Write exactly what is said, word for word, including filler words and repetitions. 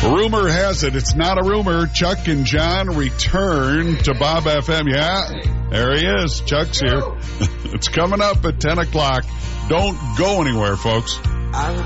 Rumor has it, it's not a rumor. Chuck and John return to Bob F M. Yeah, there he is. Chuck's here. It's coming up at ten o'clock. Don't go anywhere, folks.